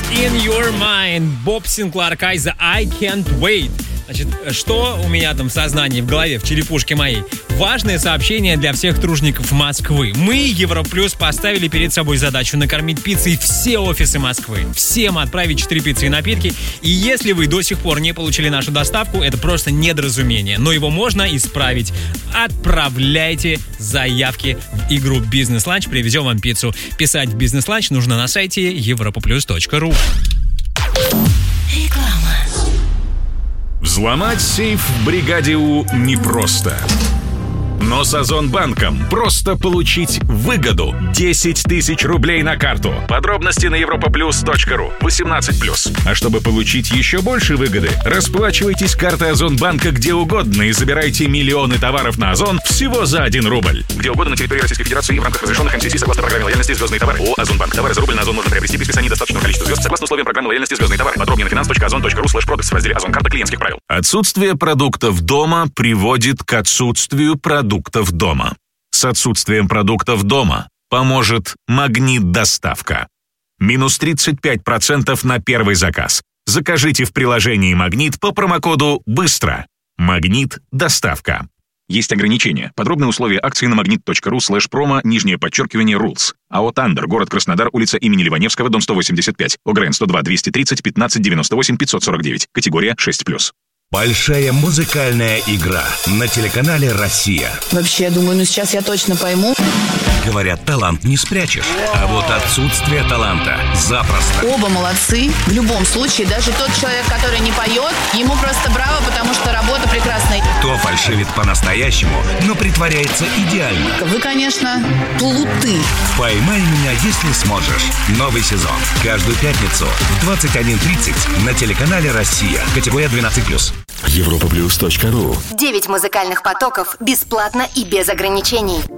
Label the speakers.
Speaker 1: In Your Mind. Боб Синклар Кайза I Can't Wait. Значит, что у меня там в сознании, в голове, в черепушке моей? Важное сообщение для всех тружников Москвы. Мы, Европлюс, поставили перед собой задачу накормить пиццей все офисы Москвы. Всем отправить 4 пиццы и напитки. И если вы до сих пор не получили нашу доставку, это просто недоразумение. Но его можно исправить. Отправляйте заявки в игру «Бизнес-ланч». Привезем вам пиццу. Писать в «Бизнес-ланч» нужно на сайте europaplus.ru.
Speaker 2: Реклама.
Speaker 3: Взломать сейф в бригаде У непросто. Но с Озонбанком просто получить выгоду. 10 тысяч рублей на карту. Подробности на europaplus.ru. 18+. А чтобы получить еще больше выгоды, расплачивайтесь картой Озонбанка где угодно и забирайте миллионы товаров на Озон всего за 1 рубль. Где угодно на территории Российской Федерации и в рамках разрешенных МТС согласно программе лояльности «Звездные товары». ООО «Озонбанк». Товары за рубль на Озон можно приобрести при списании достаточного количества звезд согласно условиям программы лояльности «Звездные товары». Подробнее на finance.ozon.ru/products в разделе «Озон. Карта клиентских правил». Отсутствие продуктов дома приводит к отсутствию продуктов дома. С отсутствием продуктов дома поможет Магнит-доставка. Минус 35% на первый заказ. Закажите в приложении Магнит по промокоду «Быстро». Магнит-доставка. Есть ограничения. Подробные условия акции на magnet.ru/promo_rules. АО «Тандер», город Краснодар, улица имени Ливаневского, дом 185. ОГРН 102 230 15 98 549. Категория 6+.
Speaker 4: Большая музыкальная игра на телеканале «Россия».
Speaker 5: Вообще, я думаю, сейчас я точно пойму.
Speaker 4: Говорят, талант не спрячешь. А вот отсутствие таланта запросто.
Speaker 5: Оба молодцы. В любом случае, даже тот человек, который не поет, ему просто браво, потому что работа прекрасная.
Speaker 4: Кто фальшивит по-настоящему, но притворяется идеально.
Speaker 5: Вы, конечно, плуты.
Speaker 4: «Поймай меня, если сможешь». Новый сезон. Каждую пятницу в 21:30 на телеканале «Россия». Категория 12+.
Speaker 2: Europaplus.ru.
Speaker 6: 9 музыкальных потоков бесплатно и без ограничений.